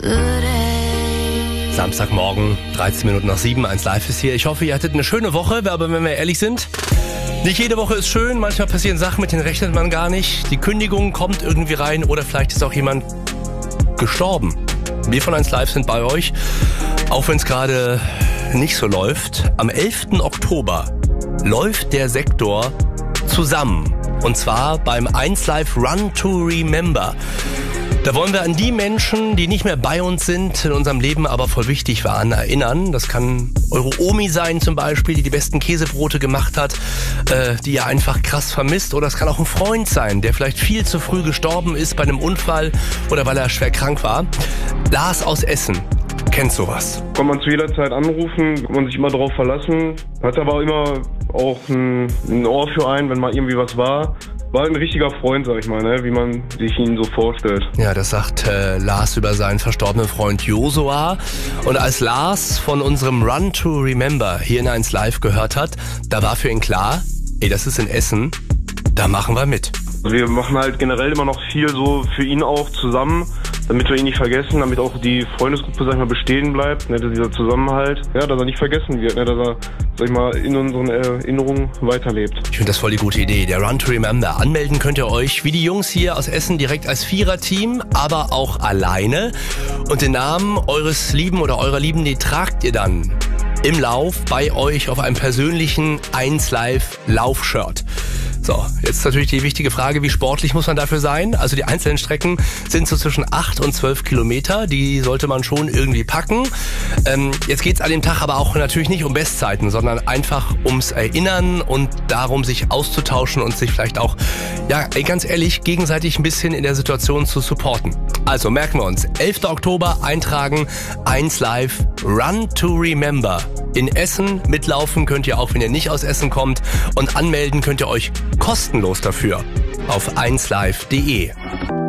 Samstagmorgen, 13 Minuten nach 7, 1 Live ist hier. Ich hoffe, ihr hattet eine schöne Woche, aber wenn wir ehrlich sind, nicht jede Woche ist schön. Manchmal passieren Sachen, mit denen rechnet man gar nicht. Die Kündigung kommt irgendwie rein oder vielleicht ist auch jemand gestorben. Wir von 1 Live sind bei euch, auch wenn es gerade nicht so läuft. Am 11. Oktober läuft der Sektor zusammen. Und zwar beim 1 Live Run to Remember. Da wollen wir an die Menschen, die nicht mehr bei uns sind, in unserem Leben aber voll wichtig waren, erinnern. Das kann eure Omi sein zum Beispiel, die die besten Käsebrote gemacht hat, die ihr einfach krass vermisst. Oder es kann auch ein Freund sein, der vielleicht viel zu früh gestorben ist bei einem Unfall oder weil er schwer krank war. Lars aus Essen kennt sowas. Kann man zu jeder Zeit anrufen, kann man sich immer darauf verlassen. Hat aber immer auch ein Ohr für einen, wenn mal irgendwie was war. War ein richtiger Freund, sag ich mal, ne? Wie man sich ihn so vorstellt. Ja, das sagt Lars über seinen verstorbenen Freund Josua. Und als Lars von unserem Run to Remember hier in 1 Live gehört hat, da war für ihn klar, das ist in Essen, da machen wir mit. Wir machen halt generell immer noch viel so für ihn auch zusammen, damit wir ihn nicht vergessen, damit auch die Freundesgruppe, sag ich mal, bestehen bleibt, ne, dieser Zusammenhalt, ja, dass er nicht vergessen wird, ne, dass er, sag ich mal, in unseren Erinnerungen weiterlebt. Ich finde das voll die gute Idee, der Run to Remember. Anmelden könnt ihr euch, wie die Jungs hier aus Essen, direkt als Viererteam, aber auch alleine. Und den Namen eures Lieben oder eurer Lieben, die tragt ihr dann im Lauf bei euch auf einem persönlichen 1 Live Laufshirt. So, jetzt natürlich die wichtige Frage, wie sportlich muss man dafür sein? Also die einzelnen Strecken sind so zwischen 8 und 12 Kilometer, die sollte man schon irgendwie packen. Jetzt geht's an dem Tag aber auch natürlich nicht um Bestzeiten, sondern einfach ums Erinnern und darum, sich auszutauschen und sich vielleicht auch, ja, ganz ehrlich, gegenseitig ein bisschen in der Situation zu supporten. Also merken wir uns, 11. Oktober eintragen, 1 Live, Run to Remember. In Essen mitlaufen könnt ihr auch, wenn ihr nicht aus Essen kommt, und anmelden könnt ihr euch kostenlos dafür auf 1live.de.